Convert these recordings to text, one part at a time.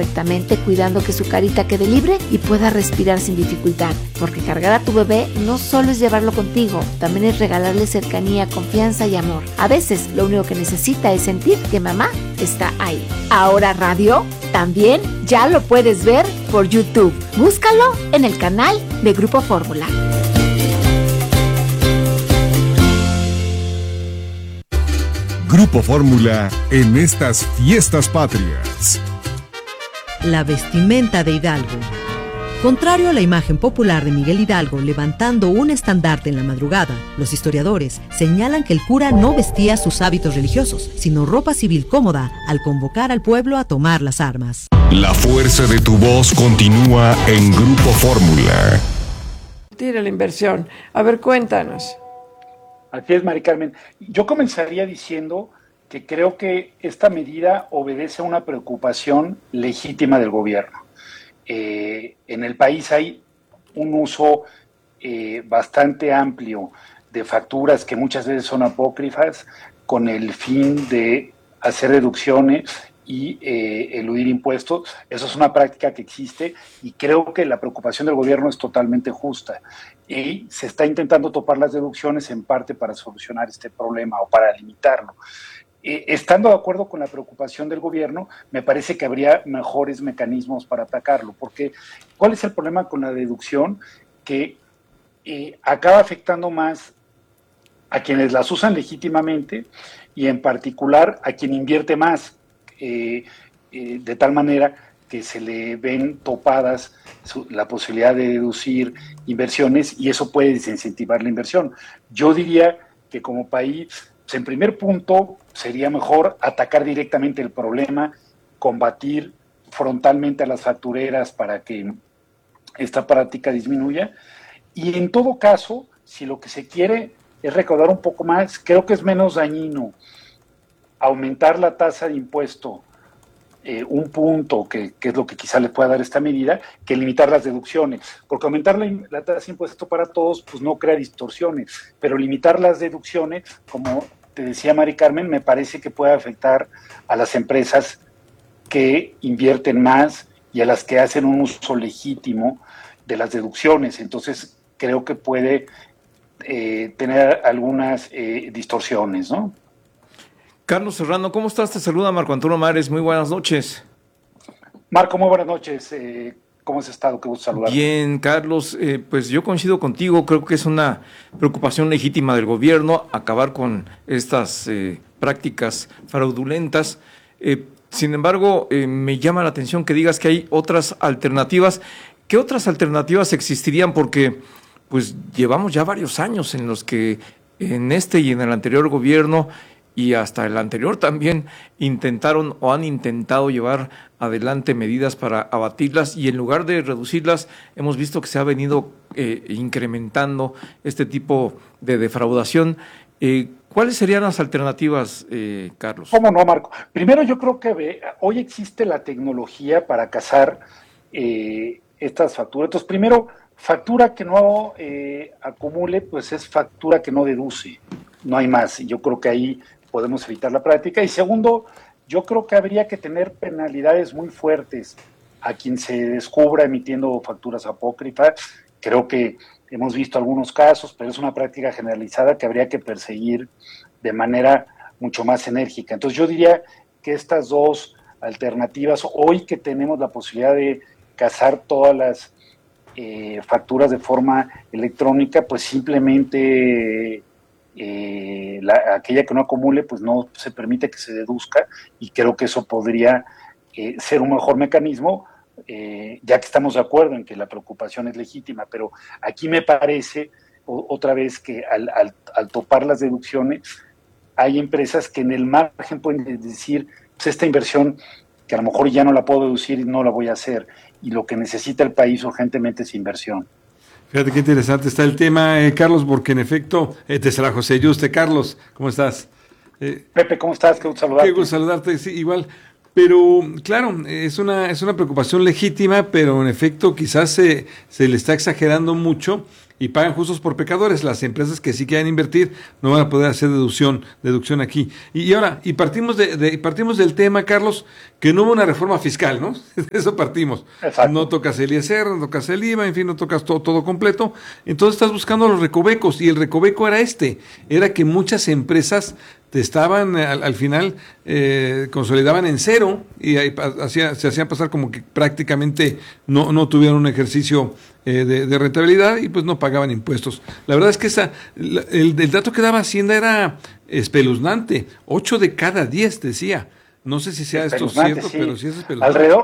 correctamente, cuidando que su carita quede libre y pueda respirar sin dificultad. Porque cargar a tu bebé no solo es llevarlo contigo, también es regalarle cercanía, confianza y amor. A veces lo único que necesita es sentir que mamá está ahí. Ahora Radio también ya lo puedes ver por YouTube. Búscalo en el canal de Grupo Fórmula. Grupo Fórmula en estas fiestas patrias. La vestimenta de Hidalgo. Contrario a la imagen popular de Miguel Hidalgo levantando un estandarte en la madrugada, los historiadores señalan que el cura no vestía sus hábitos religiosos, sino ropa civil cómoda al convocar al pueblo a tomar las armas. La fuerza de tu voz continúa en Grupo Fórmula. Tira la inversión. A ver, cuéntanos. Así es, Mari Carmen. Yo comenzaría diciendo que creo que esta medida obedece a una preocupación legítima del gobierno. En el país hay un uso bastante amplio de facturas que muchas veces son apócrifas con el fin de hacer deducciones y eludir impuestos. Eso es una práctica que existe y creo que la preocupación del gobierno es totalmente justa y se está intentando topar las deducciones en parte para solucionar este problema o para limitarlo. Estando de acuerdo con la preocupación del gobierno, me parece que habría mejores mecanismos para atacarlo, porque ¿cuál es el problema con la deducción? Que acaba afectando más a quienes las usan legítimamente y en particular a quien invierte más, de tal manera que se le ven topadas la posibilidad de deducir inversiones y eso puede desincentivar la inversión. Yo diría que como país, pues en primer punto, sería mejor atacar directamente el problema, combatir frontalmente a las factureras para que esta práctica disminuya y en todo caso, si lo que se quiere es recaudar un poco más, creo que es menos dañino aumentar la tasa de impuesto un punto, que es lo que quizá le pueda dar esta medida, que limitar las deducciones, porque aumentar la tasa de impuesto para todos pues no crea distorsiones, pero limitar las deducciones, como te decía Mari Carmen, me parece que puede afectar a las empresas que invierten más y a las que hacen un uso legítimo de las deducciones. Entonces creo que puede tener algunas distorsiones, ¿no? Carlos Serrano, ¿cómo estás? Te saluda Marco Antonio Mares, muy buenas noches. Marco, muy buenas noches. ¿Cómo has estado? Qué gusto saludarte. Bien, Carlos, pues yo coincido contigo, creo que es una preocupación legítima del gobierno acabar con estas prácticas fraudulentas. Sin embargo, me llama la atención que digas que hay otras alternativas. ¿Qué otras alternativas existirían? Porque pues llevamos ya varios años en los que en este y en el anterior gobierno y hasta el anterior también intentaron o han intentado llevar adelante medidas para abatirlas y en lugar de reducirlas hemos visto que se ha venido incrementando este tipo de defraudación. ¿Cuáles serían las alternativas, Carlos? ¿Cómo no, Marco? Primero yo creo que hoy existe la tecnología para cazar estas facturas. Entonces, primero, factura que no acumule, pues es factura que no deduce. No hay más. Y yo creo que ahí podemos evitar la práctica. Y segundo, yo creo que habría que tener penalidades muy fuertes a quien se descubra emitiendo facturas apócrifas. Creo que hemos visto algunos casos, pero es una práctica generalizada que habría que perseguir de manera mucho más enérgica. Entonces yo diría que estas dos alternativas, hoy que tenemos la posibilidad de cazar todas las facturas de forma electrónica, pues simplemente aquella que no acumule, pues no se permite que se deduzca y creo que eso podría ser un mejor mecanismo, ya que estamos de acuerdo en que la preocupación es legítima, pero aquí me parece otra vez que al topar las deducciones hay empresas que en el margen pueden decir, pues esta inversión que a lo mejor ya no la puedo deducir y no la voy a hacer, y lo que necesita el país urgentemente es inversión. Fíjate qué interesante está el tema, Carlos, porque en efecto, te será José Yuste. Carlos, ¿cómo estás? Pepe, ¿cómo estás? Qué gusto saludarte. Qué gusto saludarte, sí, igual. Pero, claro, es una preocupación legítima, pero en efecto quizás se le está exagerando mucho y pagan justos por pecadores. Las empresas que sí quieran invertir no van a poder hacer deducción aquí. Y ahora, partimos del tema, Carlos, que no hubo una reforma fiscal, ¿no? De eso partimos. Exacto. No tocas el ISR, no tocas el IVA, en fin, no tocas todo completo. Entonces estás buscando los recovecos, y el recoveco era que muchas empresas te estaban al final consolidaban en cero y se hacían pasar como que prácticamente no tuvieron un ejercicio de rentabilidad y pues no pagaban impuestos. La verdad es que el dato que daba Hacienda era espeluznante. 8 de cada 10 decía. No sé si sea esto cierto, sí. Pero sí es espeluznante.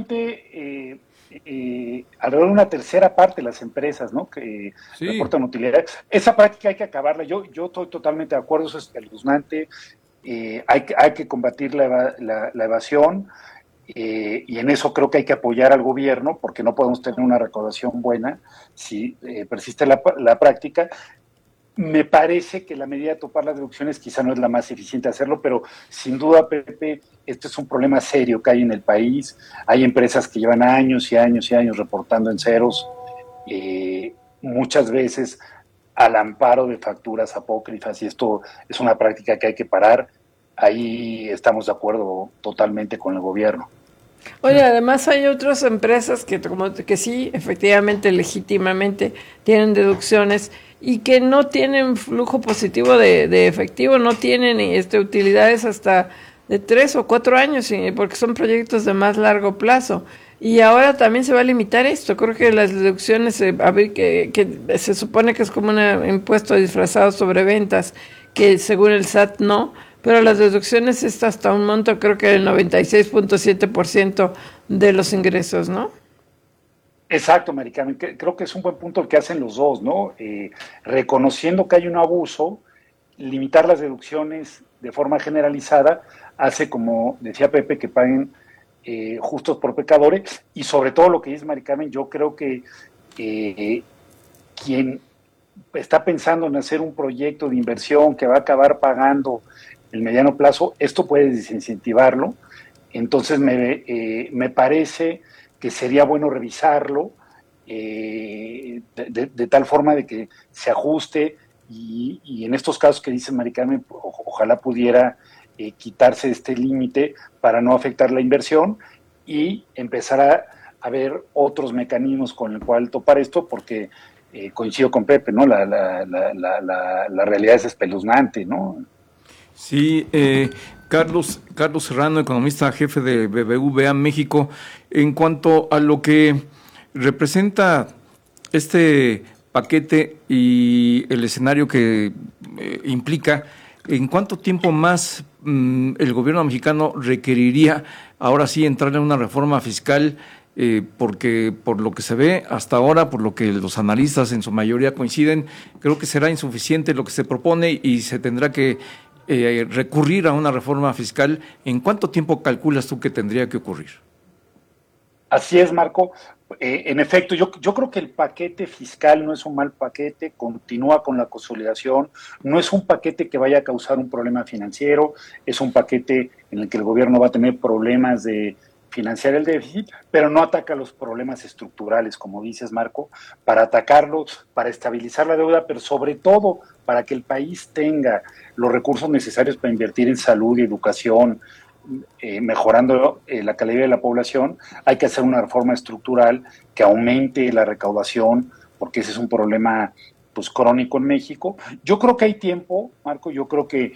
Alrededor de una tercera parte de las empresas, ¿no?, que reportan utilidades. Esa práctica hay que acabarla. Yo estoy totalmente de acuerdo, eso es espeluznante. Hay que combatir la evasión, y en eso creo que hay que apoyar al gobierno, porque no podemos tener una recaudación buena si persiste la práctica. Me parece que la medida de topar las deducciones quizá no es la más eficiente hacerlo, pero sin duda, Pepe, este es un problema serio que hay en el país. Hay empresas que llevan años y años y años reportando en ceros, muchas veces al amparo de facturas apócrifas, y esto es una práctica que hay que parar. Ahí estamos de acuerdo totalmente con el gobierno. Oye, además hay otras empresas que sí, efectivamente, legítimamente tienen deducciones y que no tienen flujo positivo de efectivo, no tienen utilidades hasta de 3 o 4 años, porque son proyectos de más largo plazo. Y ahora también se va a limitar esto. Creo que las deducciones, que se supone que es como un impuesto disfrazado sobre ventas, que según el SAT no, pero las deducciones es hasta un monto, creo que el 96.7% de los ingresos, ¿no? Exacto, Mari Carmen. Creo que es un buen punto el que hacen los dos, ¿no? Reconociendo que hay un abuso, limitar las deducciones de forma generalizada hace, como decía Pepe, que paguen justos por pecadores. Y sobre todo lo que dice Mari Carmen, yo creo que quien está pensando en hacer un proyecto de inversión que va a acabar pagando el mediano plazo, esto puede desincentivarlo. Entonces me parece que sería bueno revisarlo de tal forma de que se ajuste y en estos casos que dice Mari Carmen, ojalá pudiera quitarse este límite para no afectar la inversión y empezar a ver otros mecanismos con el cual topar esto, porque coincido con Pepe, ¿no? La realidad es espeluznante, ¿no? Sí, Carlos Serrano, economista jefe de BBVA México, en cuanto a lo que representa este paquete y el escenario que implica, ¿en cuánto tiempo más el gobierno mexicano requeriría ahora sí entrar en una reforma fiscal? Porque por lo que se ve hasta ahora, por lo que los analistas en su mayoría coinciden, creo que será insuficiente lo que se propone y se tendrá que recurrir a una reforma fiscal. ¿En cuánto tiempo calculas tú que tendría que ocurrir? Así es, Marco. En efecto, yo creo que el paquete fiscal no es un mal paquete, continúa con la consolidación, no es un paquete que vaya a causar un problema financiero, es un paquete en el que el gobierno va a tener problemas de financiar el déficit, pero no ataca los problemas estructurales, como dices, Marco, para atacarlos, para estabilizar la deuda, pero sobre todo para que el país tenga los recursos necesarios para invertir en salud y educación, mejorando la calidad de la población. Hay que hacer una reforma estructural que aumente la recaudación, porque ese es un problema pues crónico en México. Yo creo que hay tiempo, Marco, yo creo que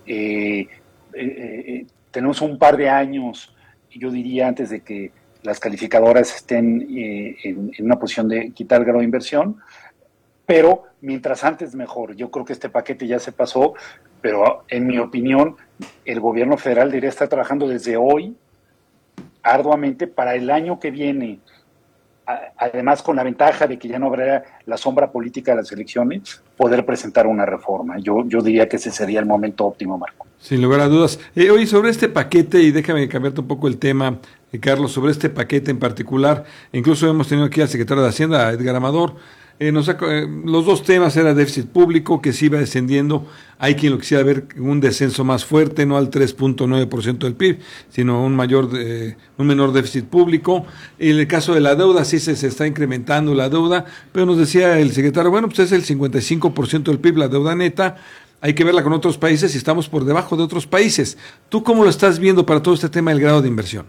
tenemos un par de años, yo diría, antes de que las calificadoras estén en una posición de quitar el grado de inversión, pero mientras antes mejor. Yo creo que este paquete ya se pasó, pero en mi opinión el gobierno federal debería estar trabajando desde hoy arduamente para el año que viene, además con la ventaja de que ya no habrá la sombra política de las elecciones, poder presentar una reforma. Yo diría que ese sería el momento óptimo, Marco. Sin lugar a dudas. Oye, sobre este paquete, y déjame cambiarte un poco el tema, Carlos, sobre este paquete en particular, incluso hemos tenido aquí al secretario de Hacienda, Edgar Amador. los dos temas era déficit público, que sí iba descendiendo. Hay quien lo quisiera ver un descenso más fuerte, no al 3.9% del PIB, sino un menor déficit público. En el caso de la deuda, sí se está incrementando la deuda, pero nos decía el secretario, bueno, pues es el 55% del PIB, la deuda neta. Hay que verla con otros países y estamos por debajo de otros países. ¿Tú cómo lo estás viendo para todo este tema del grado de inversión?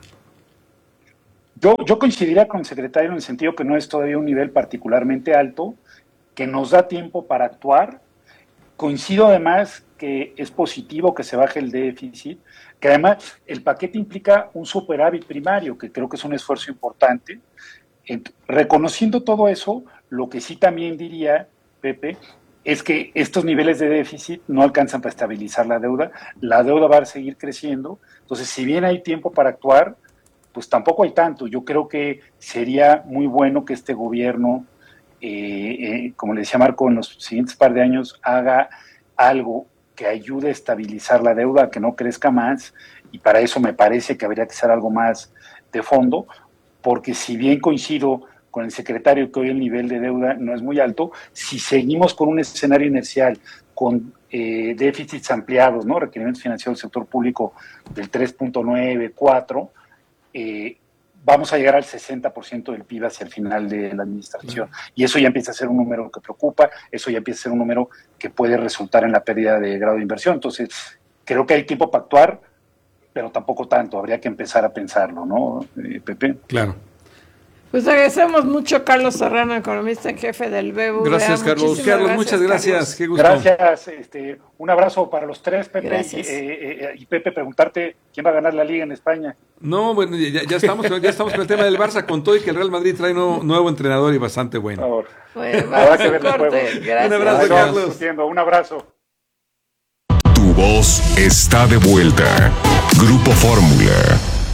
Yo coincidiría con el secretario en el sentido que no es todavía un nivel particularmente alto, que nos da tiempo para actuar. Coincido además que es positivo que se baje el déficit, que además el paquete implica un superávit primario, que creo que es un esfuerzo importante. Reconociendo todo eso, lo que sí también diría, Pepe, es que estos niveles de déficit no alcanzan para estabilizar la deuda va a seguir creciendo. Entonces, si bien hay tiempo para actuar, pues tampoco hay tanto. Yo creo que sería muy bueno que este gobierno, como le decía Marco, en los siguientes par de años haga algo que ayude a estabilizar la deuda, que no crezca más, y para eso me parece que habría que hacer algo más de fondo, porque si bien coincido con el secretario que hoy el nivel de deuda no es muy alto, si seguimos con un escenario inercial, con déficits ampliados, ¿no? Requerimientos financieros del sector público del 3.9, 4, vamos a llegar al 60% del PIB hacia el final de la administración. Y eso ya empieza a ser un número que preocupa, eso ya empieza a ser un número que puede resultar en la pérdida de grado de inversión. Entonces, creo que hay tiempo para actuar, pero tampoco tanto. Habría que empezar a pensarlo, ¿no, Pepe? Claro. Pues agradecemos mucho a Carlos Serrano, economista en jefe del BBVA. Gracias, Carlos. Carlos, muchas gracias. Carlos. Qué gusto. Gracias. Un abrazo para los tres, Pepe. Y Pepe, preguntarte quién va a ganar la Liga en España. No, bueno, ya estamos con el tema del Barça, con todo y que el Real Madrid trae nuevo entrenador y bastante bueno. Por favor. Bueno, vamos a corte. Gracias. Un abrazo, Carlos. Un abrazo. Tu voz está de vuelta. Grupo Fórmula.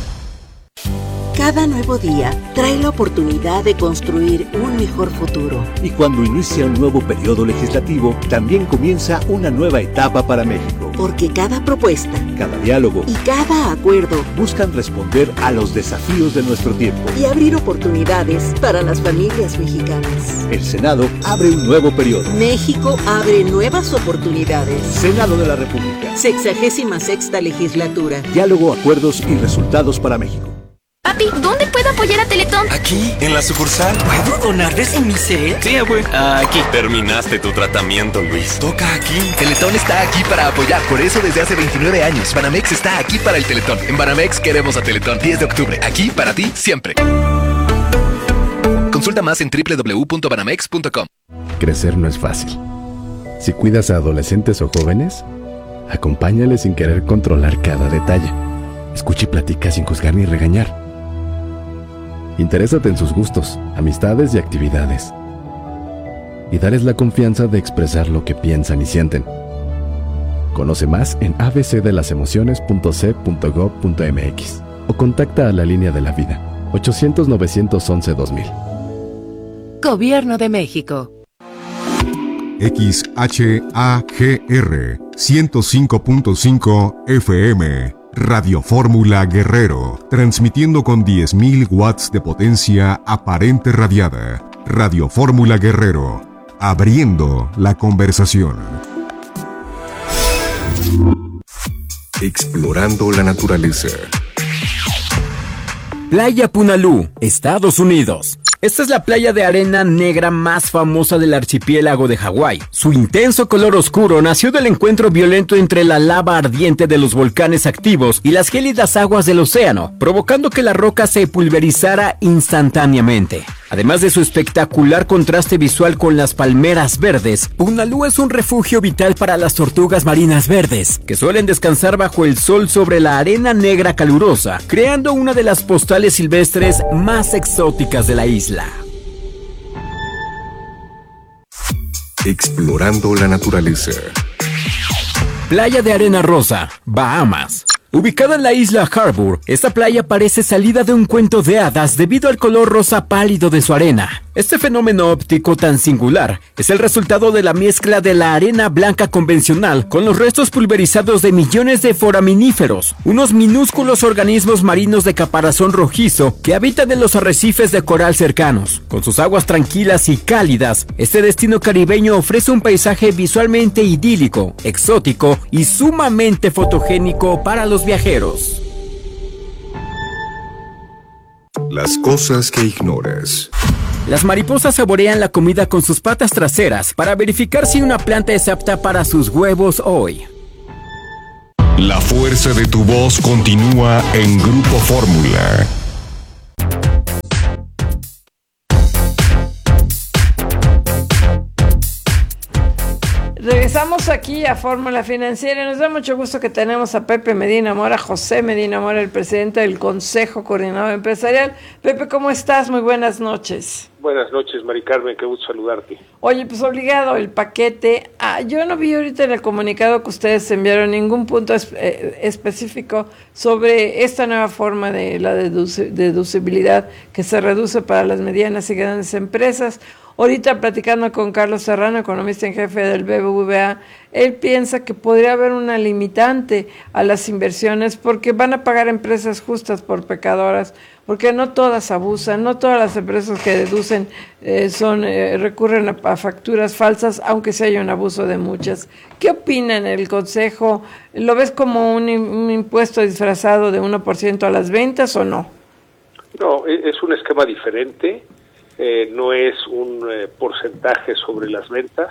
Cada nuevo día trae la oportunidad de construir un mejor futuro. Y cuando inicia un nuevo periodo legislativo, también comienza una nueva etapa para México. Porque cada propuesta, cada diálogo y cada acuerdo buscan responder a los desafíos de nuestro tiempo y abrir oportunidades para las familias mexicanas. El Senado abre un nuevo periodo. México abre nuevas oportunidades. Senado de la República. 66ª legislatura. Diálogo, acuerdos y resultados para México. Papi, ¿dónde puedo apoyar a Teletón? Aquí, en la sucursal. ¿Puedo donar desde mi cel? Sí, güey. Aquí. Terminaste tu tratamiento, Luis. Toca aquí. Teletón está aquí para apoyar. Por eso desde hace 29 años, Banamex está aquí para el Teletón. En Banamex queremos a Teletón. 10 de octubre. Aquí para ti, siempre. Consulta más en www.banamex.com. Crecer no es fácil. Si cuidas a adolescentes o jóvenes, acompáñales sin querer controlar cada detalle. Escucha y platica sin juzgar ni regañar. Interésate en sus gustos, amistades y actividades. Y dales la confianza de expresar lo que piensan y sienten. Conoce más en abcdelasemociones.c.gov.mx o contacta a la línea de la vida 800-911-2000. Gobierno de México. XHAGR 105.5 FM Radio Fórmula Guerrero, transmitiendo con 10.000 watts de potencia aparente radiada. Radio Fórmula Guerrero, abriendo la conversación. Explorando la naturaleza. Playa Punalú, Estados Unidos. Esta es la playa de arena negra más famosa del archipiélago de Hawái. Su intenso color oscuro nació del encuentro violento entre la lava ardiente de los volcanes activos y las gélidas aguas del océano, provocando que la roca se pulverizara instantáneamente. Además de su espectacular contraste visual con las palmeras verdes, Punalú es un refugio vital para las tortugas marinas verdes, que suelen descansar bajo el sol sobre la arena negra calurosa, creando una de las postales silvestres más exóticas de la isla. Explorando la naturaleza. Playa de arena rosa, Bahamas. Ubicada en la isla Harbour, esta playa parece salida de un cuento de hadas debido al color rosa pálido de su arena. Este fenómeno óptico tan singular es el resultado de la mezcla de la arena blanca convencional con los restos pulverizados de millones de foraminíferos, unos minúsculos organismos marinos de caparazón rojizo que habitan en los arrecifes de coral cercanos. Con sus aguas tranquilas y cálidas, este destino caribeño ofrece un paisaje visualmente idílico, exótico y sumamente fotogénico para los viajeros. Las cosas que ignoras. Las mariposas saborean la comida con sus patas traseras para verificar si una planta es apta para sus huevos hoy. La fuerza de tu voz continúa en Grupo Fórmula. Regresamos aquí a Fórmula Financiera y nos da mucho gusto que tenemos a Pepe Medina Mora, José Medina Mora, el presidente del Consejo Coordinador Empresarial. Pepe, ¿cómo estás? Muy buenas noches. Buenas noches, Mari Carmen, qué gusto saludarte. Oye, pues obligado el paquete. Yo no vi ahorita en el comunicado que ustedes enviaron ningún punto específico sobre esta nueva forma de la deducibilidad que se reduce para las medianas y grandes empresas. Ahorita platicando con Carlos Serrano, economista en jefe del BBVA, él piensa que podría haber una limitante a las inversiones porque van a pagar empresas justas por pecadoras, porque no todas abusan, no todas las empresas que deducen recurren a facturas falsas, aunque se haya un abuso de muchas. ¿Qué opinan el Consejo? ¿Lo ves como un impuesto disfrazado de 1% a las ventas o no? No, es un esquema diferente. No es un porcentaje sobre las ventas,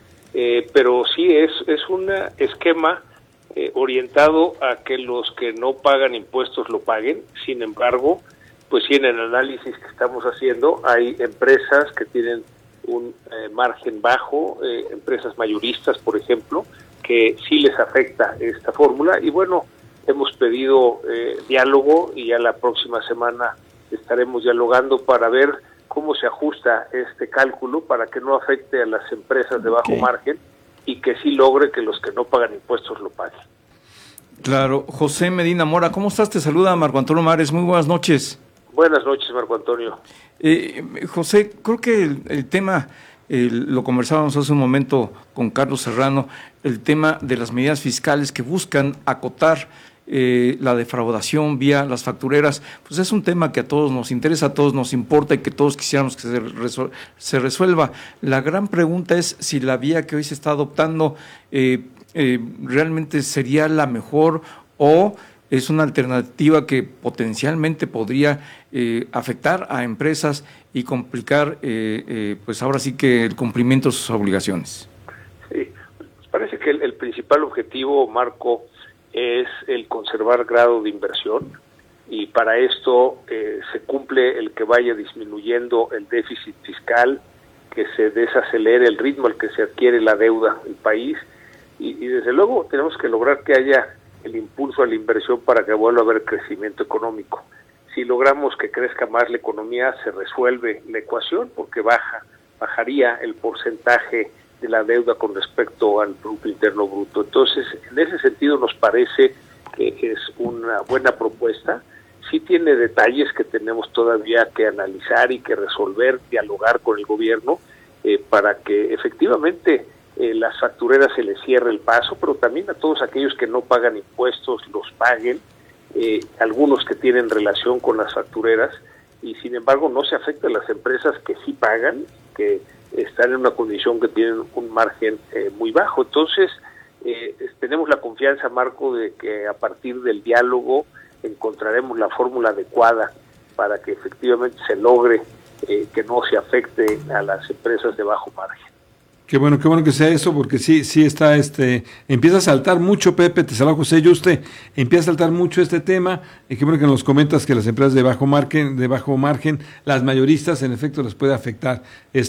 pero sí es un esquema orientado a que los que no pagan impuestos lo paguen. Sin embargo, pues sí, en el análisis que estamos haciendo hay empresas que tienen un margen bajo, empresas mayoristas, por ejemplo, que sí les afecta esta fórmula. Y bueno, hemos pedido diálogo y ya la próxima semana estaremos dialogando para ver cómo se ajusta este cálculo para que no afecte a las empresas de bajo margen y que sí logre que los que no pagan impuestos lo paguen. Claro. José Medina Mora, ¿cómo estás? Te saluda Marco Antonio Mares. Muy buenas noches. Buenas noches, Marco Antonio. José, creo que el tema, lo conversábamos hace un momento con Carlos Serrano, el tema de las medidas fiscales que buscan acotar la defraudación vía las factureras, pues es un tema que a todos nos interesa, a todos nos importa y que todos quisiéramos que se resuelva. La gran pregunta es si la vía que hoy se está adoptando realmente sería la mejor o es una alternativa que potencialmente podría afectar a empresas y complicar pues ahora sí que el cumplimiento de sus obligaciones. Sí, parece que el principal objetivo, Marco, es el conservar grado de inversión y para esto se cumple el que vaya disminuyendo el déficit fiscal, que se desacelere el ritmo al que se adquiere la deuda del país y desde luego tenemos que lograr que haya el impulso a la inversión para que vuelva a haber crecimiento económico. Si logramos que crezca más la economía, se resuelve la ecuación porque bajaría el porcentaje de la deuda con respecto al Producto Interno Bruto. Entonces, en ese sentido nos parece que es una buena propuesta. Sí tiene detalles que tenemos todavía que analizar y que resolver, dialogar con el gobierno para que efectivamente las factureras se les cierre el paso, pero también a todos aquellos que no pagan impuestos los paguen, algunos que tienen relación con las factureras y sin embargo no se afecta a las empresas que sí pagan, que están en una condición que tienen un margen muy bajo. Entonces, tenemos la confianza, Marco, de que a partir del diálogo encontraremos la fórmula adecuada para que efectivamente se logre que no se afecte a las empresas de bajo margen. Qué bueno que sea eso, porque sí está empieza a saltar mucho, Pepe, te saluda José Yuste, empieza a saltar mucho este tema, y qué bueno que nos comentas que las empresas de bajo margen, las mayoristas, en efecto, les puede afectar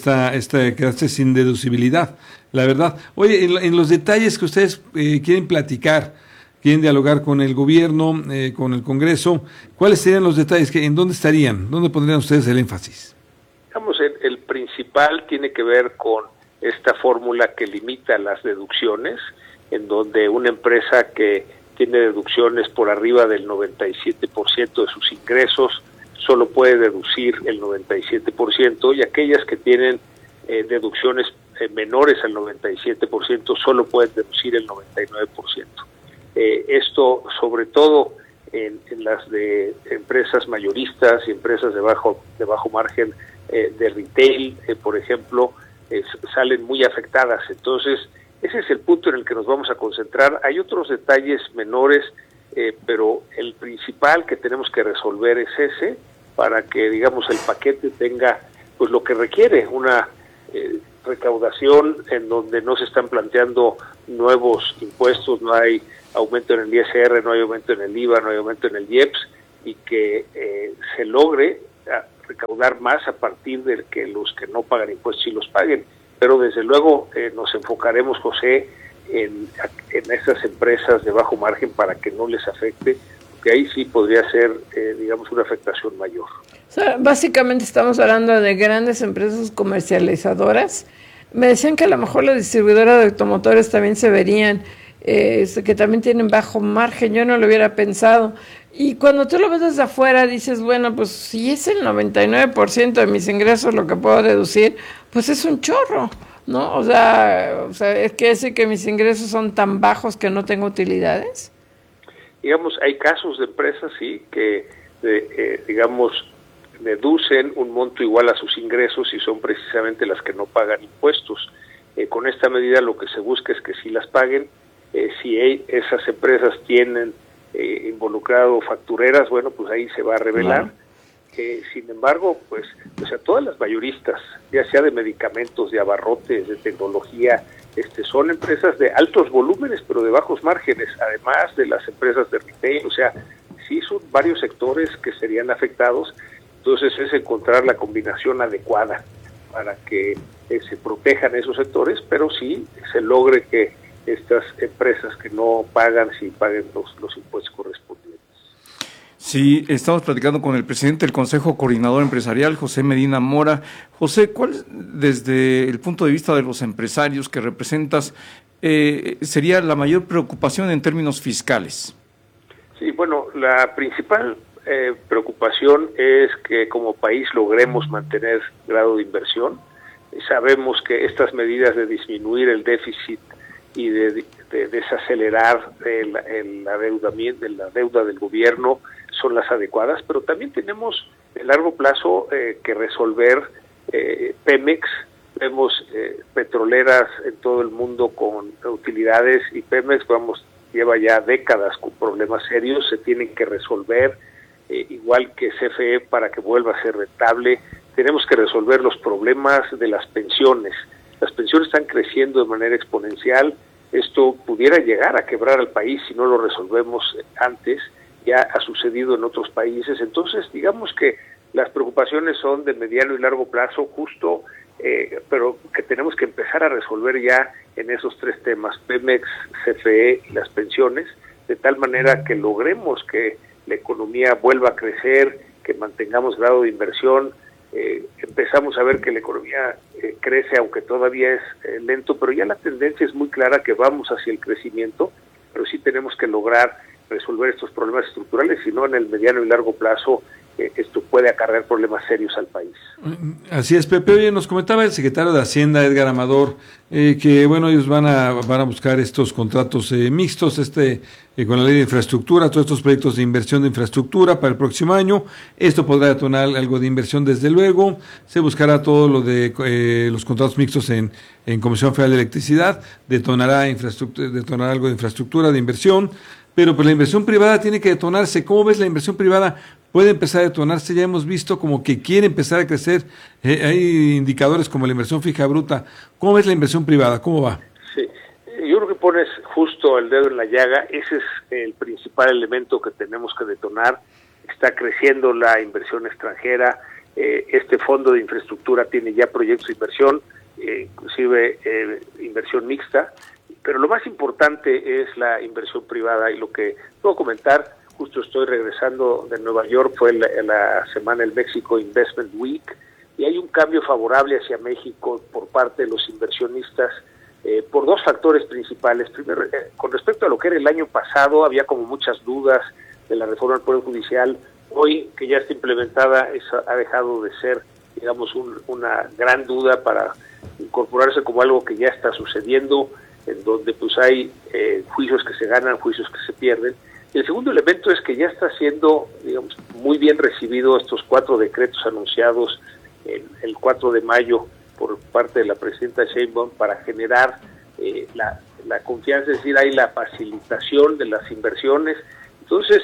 quedarse sin deducibilidad, la verdad. Oye, en los detalles que ustedes quieren platicar, quieren dialogar con el gobierno, con el Congreso, ¿cuáles serían los detalles? ¿En dónde estarían? ¿Dónde pondrían ustedes el énfasis? Digamos, el principal tiene que ver con esta fórmula que limita las deducciones, en donde una empresa que tiene deducciones por arriba del 97% de sus ingresos solo puede deducir el 97% y aquellas que tienen deducciones menores al 97% solo pueden deducir el 99%. Esto sobre todo en las de empresas mayoristas y empresas de bajo margen de retail, por ejemplo, salen muy afectadas. Entonces, ese es el punto en el que nos vamos a concentrar. Hay otros detalles menores, pero el principal que tenemos que resolver es ese, para que, digamos, el paquete tenga pues lo que requiere, una recaudación en donde no se están planteando nuevos impuestos, no hay aumento en el ISR, no hay aumento en el IVA, no hay aumento en el IEPS, y que se logre recaudar más a partir de que los que no pagan impuestos sí los paguen. Pero desde luego nos enfocaremos, José, en estas empresas de bajo margen para que no les afecte, porque ahí sí podría ser, digamos, una afectación mayor. O sea, básicamente estamos hablando de grandes empresas comercializadoras. Me decían que a lo mejor las distribuidoras de automotores también se verían, que también tienen bajo margen. Yo no lo hubiera pensado. Y cuando tú lo ves desde afuera, dices, bueno, pues si es el 99% de mis ingresos lo que puedo deducir, pues es un chorro, ¿no? O sea es que decir que mis ingresos son tan bajos que no tengo utilidades. Digamos, hay casos de empresas, sí, que, digamos, deducen un monto igual a sus ingresos y son precisamente las que no pagan impuestos. Con esta medida lo que se busca es que sí las paguen. Si esas empresas tienen involucrado factureras, bueno, pues ahí se va a revelar. Sin embargo, pues, o sea, todas las mayoristas, ya sea de medicamentos, de abarrotes, de tecnología, son empresas de altos volúmenes, pero de bajos márgenes, además de las empresas de retail. O sea, sí son varios sectores que serían afectados. Entonces es encontrar la combinación adecuada para que se protejan esos sectores, pero sí se logre que estas empresas que no pagan, sí paguen los impuestos correspondientes. Sí, estamos platicando con el presidente del Consejo Coordinador Empresarial, José Medina Mora. José, ¿cuál, desde el punto de vista de los empresarios que representas, sería la mayor preocupación en términos fiscales? Sí, bueno, la principal preocupación es que como país logremos mantener grado de inversión. Sabemos que estas medidas de disminuir el déficit y de desacelerar la deuda del gobierno son las adecuadas, pero también tenemos en largo plazo que resolver Pemex. Vemos petroleras en todo el mundo con utilidades y Pemex lleva ya décadas con problemas serios, se tienen que resolver, igual que CFE para que vuelva a ser rentable. Tenemos que resolver los problemas de las pensiones. Las pensiones están creciendo de manera exponencial. Esto pudiera llegar a quebrar al país si no lo resolvemos antes. Ya ha sucedido en otros países. Entonces, digamos que las preocupaciones son de mediano y largo plazo, justo, pero que tenemos que empezar a resolver ya en esos tres temas, Pemex, CFE y las pensiones, de tal manera que logremos que la economía vuelva a crecer, que mantengamos grado de inversión. Empezamos a ver que la economía crece, aunque todavía es lento, pero ya la tendencia es muy clara que vamos hacia el crecimiento, pero sí tenemos que lograr resolver estos problemas estructurales, si no en el mediano y largo plazo esto puede acarrear problemas serios al país. Así es, Pepe. Oye, nos comentaba el secretario de Hacienda, Edgar Amador, que bueno, ellos van a buscar estos contratos mixtos, con la ley de infraestructura, todos estos proyectos de inversión de infraestructura para el próximo año. Esto podrá detonar algo de inversión desde luego. Se buscará todo lo de los contratos mixtos en Comisión Federal de Electricidad, detonará algo de infraestructura, de inversión. Pero pues la inversión privada tiene que detonarse. ¿Cómo ves la inversión privada? Puede empezar a detonarse, ya hemos visto como que quiere empezar a crecer. Hay indicadores como la inversión fija bruta. ¿Cómo ves la inversión privada? ¿Cómo va? Sí, yo creo que pones justo el dedo en la llaga. Ese es el principal elemento que tenemos que detonar. Está creciendo la inversión extranjera. Este fondo de infraestructura tiene ya proyectos de inversión, inclusive inversión mixta. Pero lo más importante es la inversión privada, y lo que puedo comentar, justo estoy regresando de Nueva York, fue la semana del México Investment Week, y hay un cambio favorable hacia México por parte de los inversionistas por dos factores principales. Primero, con respecto a lo que era el año pasado, había como muchas dudas de la reforma del Poder Judicial Hoy que ya está implementada, eso ha dejado de ser, digamos, una gran duda para incorporarse como algo que ya está sucediendo, en donde pues hay juicios que se ganan, juicios que se pierden. Y el segundo elemento es que ya está siendo, digamos, muy bien recibido estos 4 decretos anunciados el 4 de mayo por parte de la presidenta Sheinbaum para generar la confianza, es decir, hay la facilitación de las inversiones. Entonces,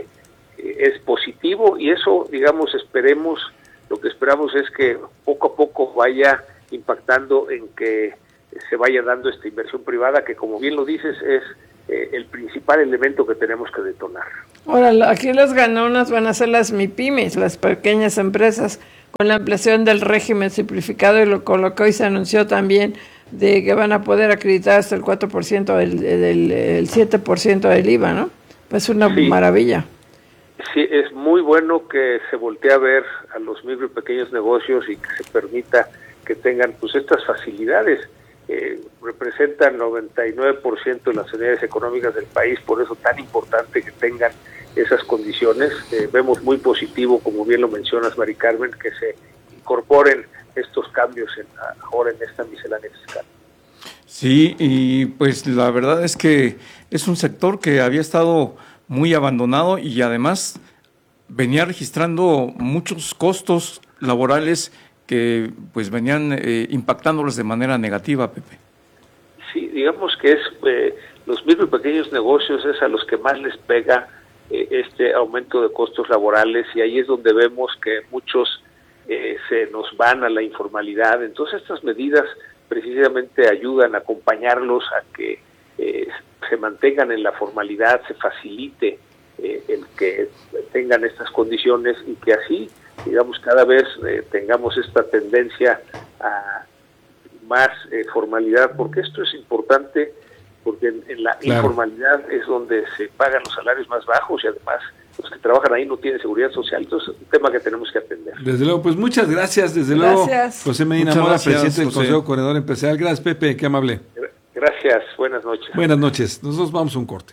es positivo y eso, digamos, lo que esperamos es que poco a poco vaya impactando en que se vaya dando esta inversión privada, que como bien lo dices, es el principal elemento que tenemos que detonar. Ahora, aquí las ganonas van a ser las MIPYMES, las pequeñas empresas, con la ampliación del régimen simplificado y con lo que hoy se anunció también de que van a poder acreditar hasta el 4% el 7% del IVA, ¿no? Pues una maravilla. Sí, es muy bueno que se voltee a ver a los micro y pequeños negocios y que se permita que tengan pues estas facilidades. Representan 99% de las unidades económicas del país, por eso tan importante que tengan esas condiciones. Vemos muy positivo, como bien lo mencionas, Mari Carmen, que se incorporen estos cambios ahora en esta miscelánea fiscal. Sí, y pues la verdad es que es un sector que había estado muy abandonado y además venía registrando muchos costos laborales que pues venían impactándolos de manera negativa, Pepe. Sí, digamos que es los micro y pequeños negocios es a los que más les pega este aumento de costos laborales y ahí es donde vemos que muchos se nos van a la informalidad. Entonces estas medidas precisamente ayudan a acompañarlos a que se mantengan en la formalidad, se facilite el que tengan estas condiciones y que así, digamos, cada vez tengamos esta tendencia a más formalidad, porque esto es importante, porque en la informalidad es donde se pagan los salarios más bajos y además los que trabajan ahí no tienen seguridad social. Entonces es un tema que tenemos que atender. Desde luego, pues muchas gracias, luego, José Medina Mora, presidente del Consejo Coordinador Empresarial. Gracias, Pepe, qué amable. Gracias, buenas noches. Buenas noches, nosotros vamos a un corte.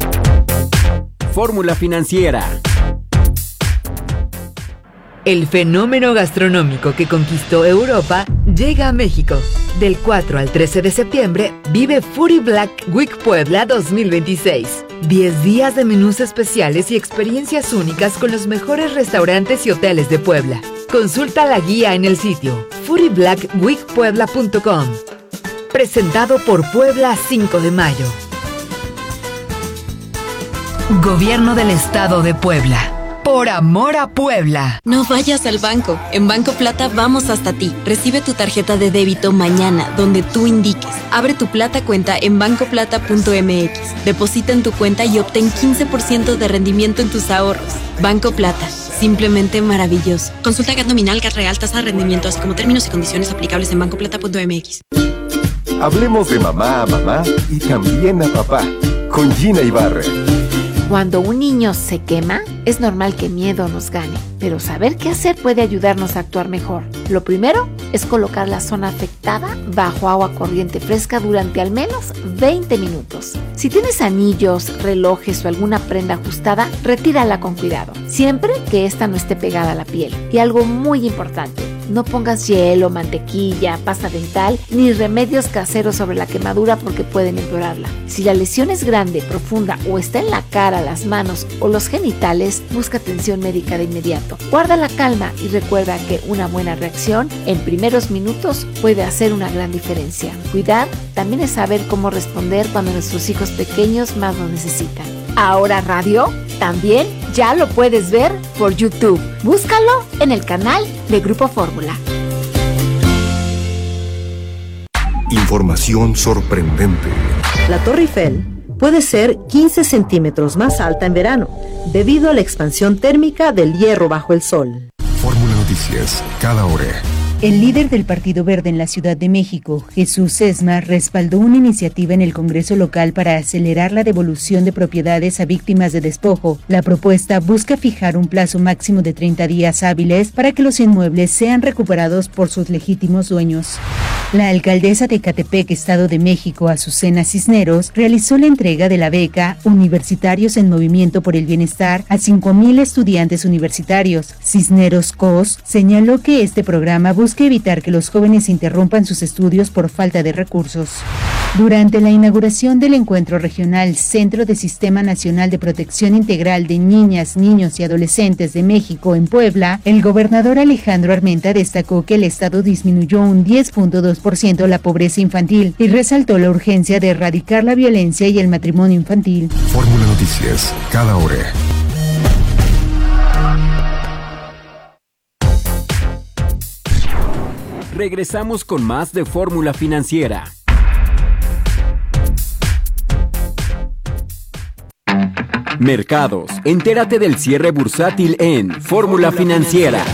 Fórmula Financiera. El fenómeno gastronómico que conquistó Europa llega a México. Del 4 al 13 de septiembre, vive Foodie Black Week Puebla 2026. 10 días de menús especiales y experiencias únicas con los mejores restaurantes y hoteles de Puebla. Consulta la guía en el sitio foodieblackweekpuebla.com. Presentado por Puebla 5 de mayo. Gobierno del Estado de Puebla. Por amor a Puebla. No vayas al banco. En Banco Plata vamos hasta ti. Recibe tu tarjeta de débito mañana, donde tú indiques. Abre tu Plata cuenta en bancoplata.mx. Deposita en tu cuenta y obtén 15% de rendimiento en tus ahorros. Banco Plata. Simplemente maravilloso. Consulta GAT nominal, GAT real, tasa de rendimiento, así como términos y condiciones aplicables en bancoplata.mx. Hablemos de mamá a mamá y también a papá. Con Gina Ibarra. Cuando un niño se quema, es normal que miedo nos gane, pero saber qué hacer puede ayudarnos a actuar mejor. Lo primero es colocar la zona afectada bajo agua corriente fresca durante al menos 20 minutos. Si tienes anillos, relojes o alguna prenda ajustada, retírala con cuidado, siempre que esta no esté pegada a la piel. Y algo muy importante, no pongas hielo, mantequilla, pasta dental ni remedios caseros sobre la quemadura porque pueden empeorarla. Si la lesión es grande, profunda o está en la cara, las manos o los genitales, busca atención médica de inmediato. Guarda la calma y recuerda que una buena reacción en primeros minutos puede hacer una gran diferencia. Cuidar también es saber cómo responder cuando nuestros hijos pequeños más lo necesitan. Ahora Radio también ya lo puedes ver por YouTube. Búscalo en el canal de Grupo Fórmula. Información sorprendente. La Torre Eiffel puede ser 15 centímetros más alta en verano, debido a la expansión térmica del hierro bajo el sol. Fórmula Noticias, cada hora. El líder del Partido Verde en la Ciudad de México, Jesús Sesma, respaldó una iniciativa en el Congreso local para acelerar la devolución de propiedades a víctimas de despojo. La propuesta busca fijar un plazo máximo de 30 días hábiles para que los inmuebles sean recuperados por sus legítimos dueños. La alcaldesa de Ecatepec, Estado de México, Azucena Cisneros, realizó la entrega de la beca Universitarios en Movimiento por el Bienestar a 5,000 estudiantes universitarios. Cisneros Cos señaló que este programa busca evitar que los jóvenes interrumpan sus estudios por falta de recursos. Durante la inauguración del encuentro regional Centro de Sistema Nacional de Protección Integral de Niñas, Niños y Adolescentes de México en Puebla, el gobernador Alejandro Armenta destacó que el estado disminuyó un 10.2% la pobreza infantil y resaltó la urgencia de erradicar la violencia y el matrimonio infantil. Fórmula Noticias, cada hora. Regresamos con más de Fórmula Financiera. Mercados. Entérate del cierre bursátil en Fórmula Financiera.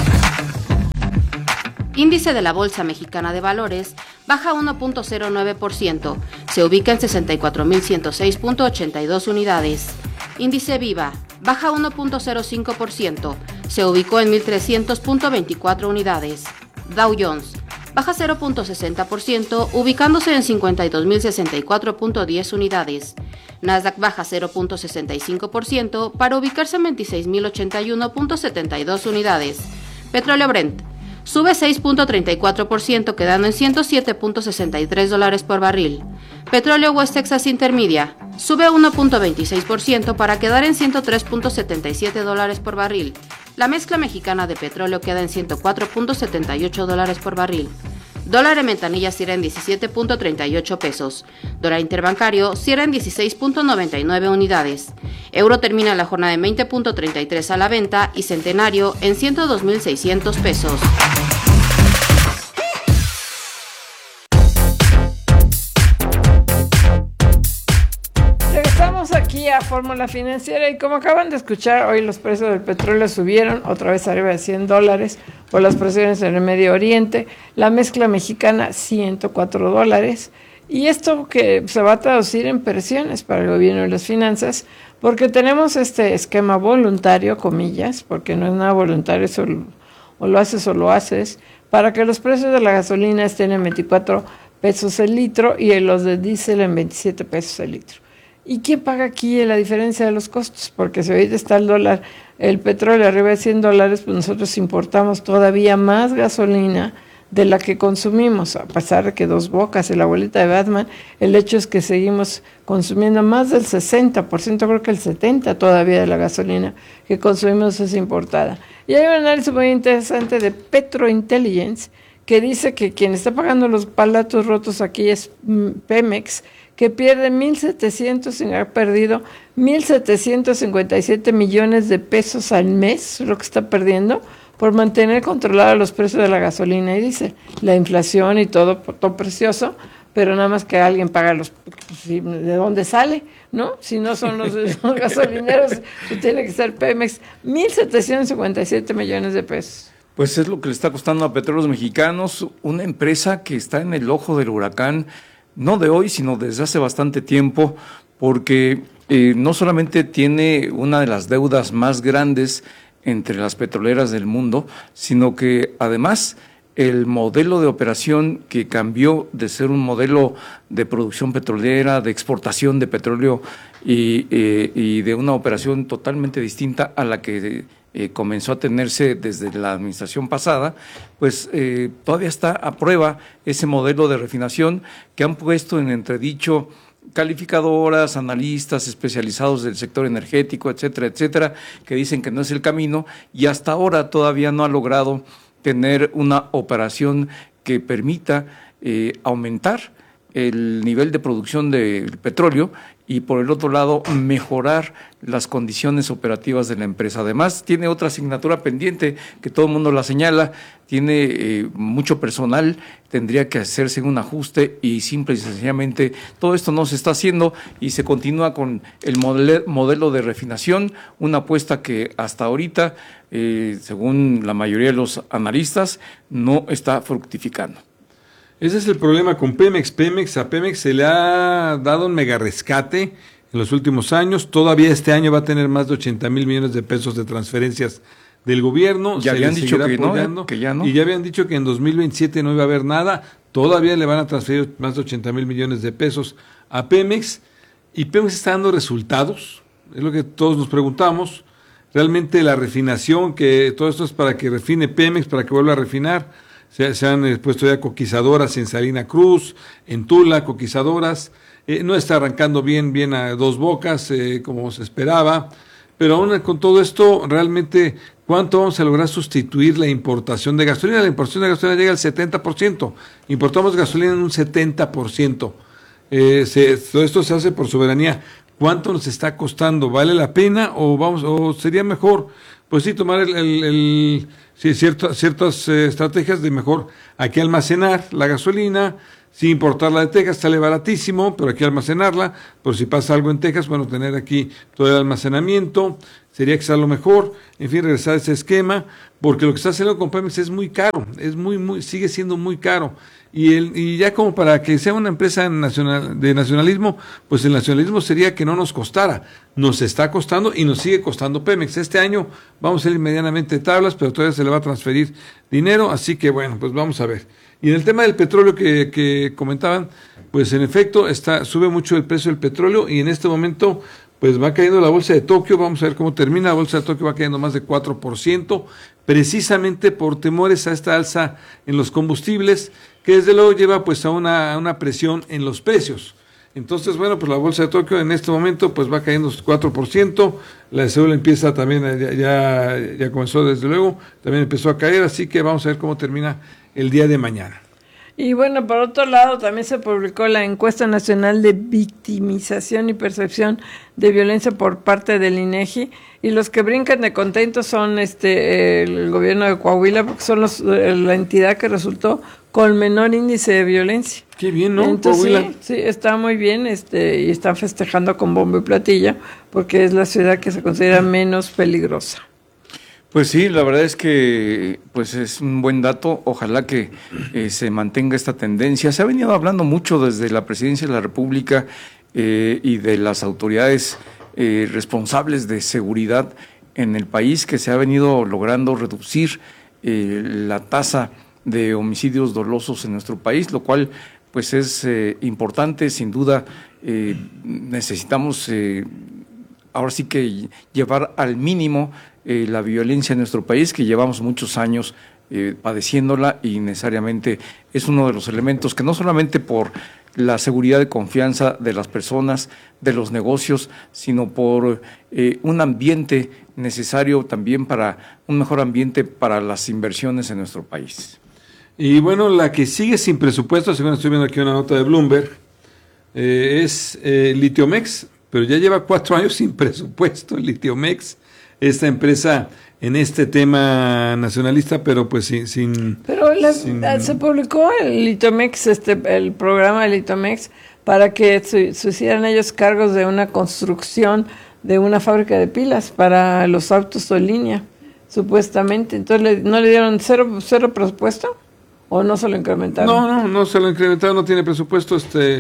Índice de la Bolsa Mexicana de Valores baja 1.09%, se ubica en 64.106.82 unidades. Índice Viva baja 1.05%, se ubicó en 1.300.24 unidades. Dow Jones baja 0.60%, ubicándose en 52.064.10 unidades. Nasdaq baja 0.65% para ubicarse en 26.081.72 unidades. Petróleo Brent sube 6.34%, quedando en $107.63 por barril. Petróleo West Texas Intermedia sube 1.26% para quedar en $103.77 por barril. La mezcla mexicana de petróleo queda en $104.78 por barril. Dólar en ventanilla cierra en 17.38 pesos. Dólar interbancario cierra en 16.99 unidades. Euro termina la jornada en 20.33 a la venta y centenario en 102.600 pesos. Regresamos aquí a Fórmula Financiera y como acaban de escuchar, hoy los precios del petróleo subieron otra vez arriba de $100 por las presiones en el Medio Oriente. La mezcla mexicana $104 y esto que se va a traducir en presiones para el gobierno y las finanzas, porque tenemos este esquema voluntario, comillas, porque no es nada voluntario, o lo haces o lo haces, para que los precios de la gasolina estén en 24 pesos el litro y los de diésel en 27 pesos el litro. ¿Y quién paga aquí la diferencia de los costos? Porque si ahorita está el petróleo arriba de $100, pues nosotros importamos todavía más gasolina de la que consumimos, a pesar de que Dos Bocas y la abuelita de Batman, el hecho es que seguimos consumiendo más del 60%, creo que el 70% todavía de la gasolina que consumimos es importada. Y hay un análisis muy interesante de Petrointelligence que dice que quien está pagando los palatos rotos aquí es Pemex, que pierde 1.700 sin haber perdido 1.757 millones de pesos al mes, lo que está perdiendo, por mantener controlados los precios de la gasolina. Y dice, la inflación y todo precioso, pero nada más que alguien paga ¿de dónde sale? ¿No? Si no son los gasolineros, tiene que ser Pemex, 1.757 millones de pesos. Pues es lo que le está costando a Petróleos Mexicanos, una empresa que está en el ojo del huracán, no de hoy, sino desde hace bastante tiempo, porque no solamente tiene una de las deudas más grandes entre las petroleras del mundo, sino que además el modelo de operación que cambió de ser un modelo de producción petrolera, de exportación de petróleo y de una operación totalmente distinta a la que comenzó a tenerse desde la administración pasada, pues todavía está a prueba ese modelo de refinación que han puesto en entredicho calificadoras, analistas especializados del sector energético, etcétera, etcétera, que dicen que no es el camino y hasta ahora todavía no ha logrado tener una operación que permita aumentar el nivel de producción del petróleo y por el otro lado mejorar las condiciones operativas de la empresa. Además tiene otra asignatura pendiente que todo el mundo la señala, tiene mucho personal, tendría que hacerse un ajuste y simple y sencillamente todo esto no se está haciendo y se continúa con el modelo de refinación, una apuesta que hasta ahorita, según la mayoría de los analistas, no está fructificando. Ese es el problema con Pemex. A Pemex se le ha dado un mega rescate en los últimos años. Todavía este año va a tener más de 80,000 millones de pesos de transferencias del gobierno. Ya habían dicho que ya no. Y ya habían dicho que en 2027 no iba a haber nada. Todavía le van a transferir más de 80,000 millones de pesos a Pemex. Y Pemex está dando resultados. Es lo que todos nos preguntamos. Realmente la refinación, que todo esto es para que refine Pemex, para que vuelva a refinar. Se han puesto ya coquizadoras en Salina Cruz, en Tula, coquizadoras. No está arrancando bien a Dos Bocas, como se esperaba. Pero aún con todo esto, realmente, ¿cuánto vamos a lograr sustituir la importación de gasolina? La importación de gasolina llega al 70%. Importamos gasolina en un 70%. Todo esto se hace por soberanía. ¿Cuánto nos está costando? ¿Vale la pena o sería mejor, pues sí, tomar ciertas estrategias de mejor aquí almacenar la gasolina, sí importarla de Texas, sale baratísimo, pero aquí almacenarla, por si pasa algo en Texas, bueno, tener aquí todo el almacenamiento, sería quizás lo mejor, en fin, regresar a ese esquema, porque lo que está haciendo con Pemex es muy caro, sigue siendo muy caro. Y ya como para que sea una empresa de nacionalismo, pues el nacionalismo sería que no nos costara. Nos está costando y nos sigue costando Pemex. Este año vamos a ir medianamente tablas, pero todavía se le va a transferir dinero, así que bueno, pues vamos a ver. Y en el tema del petróleo que comentaban, pues en efecto sube mucho el precio del petróleo y en este momento pues va cayendo la bolsa de Tokio. Vamos a ver cómo termina. La bolsa de Tokio va cayendo más de 4%, precisamente por temores a esta alza en los combustibles, que desde luego lleva pues a una presión en los precios. Entonces, bueno, pues la bolsa de Tokio en este momento pues va cayendo 4%, la de Seúl empieza también, ya comenzó desde luego, también empezó a caer, así que vamos a ver cómo termina el día de mañana. Y bueno, por otro lado, también se publicó la encuesta nacional de victimización y percepción de violencia por parte del INEGI, y los que brincan de contentos son el gobierno de Coahuila, porque son la entidad que resultó con menor índice de violencia. Qué bien, ¿no? Entonces, Coahuila. Sí, está muy bien, y están festejando con bombo y platillo, porque es la ciudad que se considera menos peligrosa. Pues sí, la verdad es que pues es un buen dato. Ojalá que se mantenga esta tendencia. Se ha venido hablando mucho desde la Presidencia de la República y de las autoridades responsables de seguridad en el país, que se ha venido logrando reducir la tasa de homicidios dolosos en nuestro país, lo cual pues es importante. Sin duda necesitamos ahora sí que llevar al mínimo la violencia en nuestro país, que llevamos muchos años padeciéndola, y necesariamente es uno de los elementos que no solamente por la seguridad y confianza de las personas, de los negocios, sino por un ambiente necesario también para un mejor ambiente para las inversiones en nuestro país. Y bueno, la que sigue sin presupuesto, según estoy viendo aquí una nota de Bloomberg, es Litiomex, pero ya lleva 4 años sin presupuesto Litiomex, esta empresa en este tema nacionalista, pero pues sin... Pero se publicó el Litiomex, el programa de Litiomex, para que se hicieran ellos cargos de una construcción de una fábrica de pilas para los autos de línea, supuestamente. Entonces, ¿no le dieron cero presupuesto? ¿O no se lo incrementaron? No se lo incrementaron, no tiene presupuesto.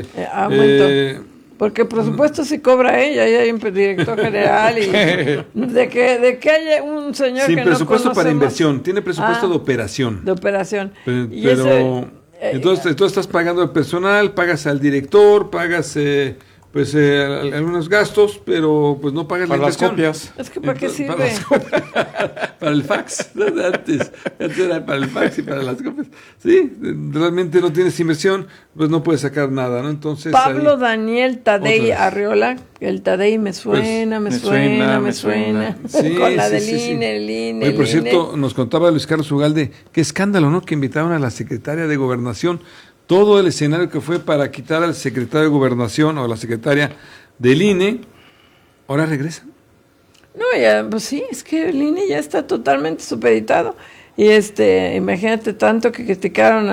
Porque presupuesto sí cobra ella, y hay un director general, y de que haya un señor sin que presupuesto no para inversión, tiene presupuesto de operación. De operación. Pero entonces estás pagando al personal, pagas al director, pagas algunos gastos, pero pues no pagas para la inversión. Las copias. Es que ¿para qué sirve? Para el fax. Antes era para el fax y para las copias. Sí, realmente no tienes inversión, pues no puedes sacar nada, ¿no? Entonces Pablo Daniel Tadei Arriola, el Tadei me suena. Sí, con la del INE, el INE. Por cierto, nos contaba Luis Carlos Ugalde, qué escándalo, ¿no? Que invitaron a la secretaria de Gobernación. Todo el escenario que fue para quitar al secretario de Gobernación o a la secretaria del INE, ahora regresan. No, ya, pues sí, es que el INE ya está totalmente supeditado. Y imagínate tanto que criticaron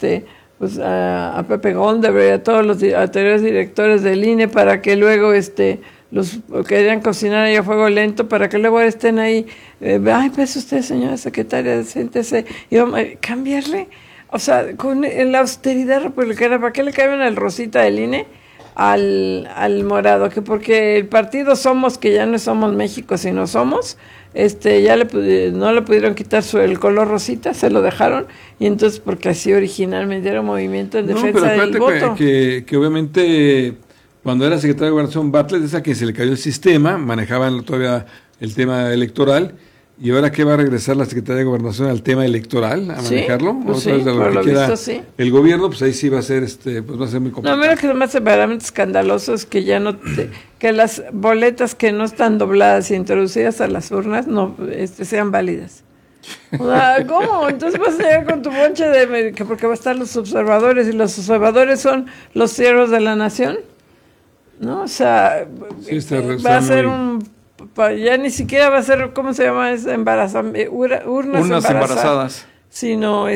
a Pepe Goldeberg y a todos los anteriores directores del INE para que luego los querían cocinar ahí a fuego lento para que luego estén ahí. Ay, pues usted, señora secretaria, siéntese. Y vamos a cambiarle. O sea, con la austeridad republicana, ¿para qué le cambian el rosita del INE? al morado, que porque el partido Somos, que ya no somos México, sino Somos, ya no le pudieron quitar el color rosita, se lo dejaron, y entonces porque así originalmente era un movimiento en defensa del voto. Que obviamente cuando era secretario de Gobernación Bartlett, es a quien se le cayó el sistema, manejaban todavía el tema electoral, y ahora que va a regresar la Secretaría de Gobernación al tema electoral, a manejarlo, pues otra vez de lo que quiera el gobierno, pues ahí sí va a ser pues va a ser muy complicado. No, mira que lo más verdaderamente escandaloso es que ya no que las boletas que no están dobladas e introducidas a las urnas no sean válidas. O sea, ¿cómo? Entonces vas a llegar con tu bonche porque va a estar los observadores, y los observadores son los siervos de la nación, ¿no? O sea, va a ser ya ni siquiera va a ser, ¿cómo se llama? Urnas embarazadas, sino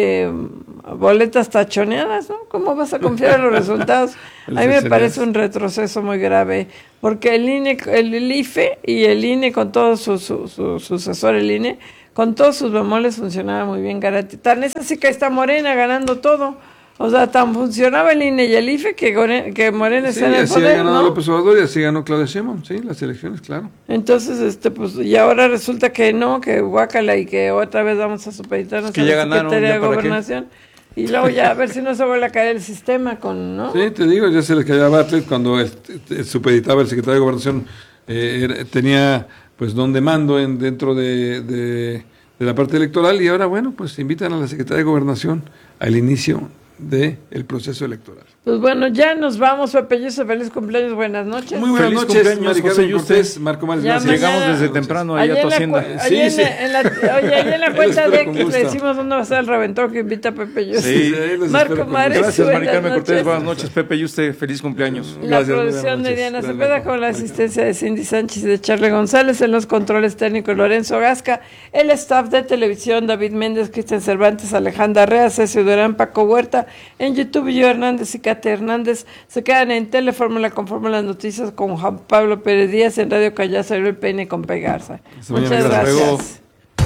boletas tachoneadas, ¿no? ¿Cómo vas a confiar en los resultados? A mí me parece un retroceso muy grave, porque el IFE y el INE con todo su sucesor, el INE, con todos sus bemoles funcionaba muy bien, tan es así que está Morena ganando todo. O sea, tan funcionaba el INE y el IFE que Morena está en el poder, así ha ganado López Obrador y así ganó Claudia Sheinbaum, sí, las elecciones, claro. Entonces, pues, y ahora resulta que no, que guácala, y que otra vez vamos a supeditarnos a la Secretaría de Gobernación. Y luego ya a ver si no se vuelve a caer el sistema ¿no? Sí, te digo, ya se le cayó a Bartlett cuando supeditaba el secretario de Gobernación, tenía pues don de mando dentro de la parte electoral, y ahora, bueno, pues invitan a la Secretaría de Gobernación al inicio del proceso electoral. Pues bueno, ya nos vamos, Pepe Yuste, feliz cumpleaños, buenas noches. Muy buenas noches, José Yuste, Marco Mares, gracias. Llegamos desde temprano ahí a tu hacienda. Allí en la cuenta de X le decimos dónde va a ser el reventón que invita a Pepe Yuste. Sí, Marco Mares, gracias, Mari Carmen Cortés, buenas noches, Pepe Yuste, feliz cumpleaños. La producción de Diana Cepeda con la asistencia de Cindy Sánchez y de Charlie González, en los controles técnicos Lorenzo Gasca, el staff de televisión David Méndez, Cristian Cervantes, Alejandra Rea, Cecil Durán, Paco Huerta, en YouTube yo Hernández y Cate Hernández. Se quedan en Telefórmula con Fórmula Noticias con Juan Pablo Pérez Díaz, en Radio Callazo el Peine con Pegarza. Muchas gracias.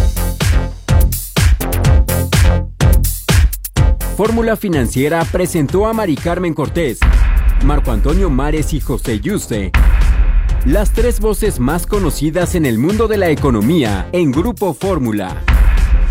Fórmula Financiera presentó a Mari Carmen Cortés, Marco Antonio Mares y José Yuste, las tres voces más conocidas en el mundo de la economía en Grupo Fórmula.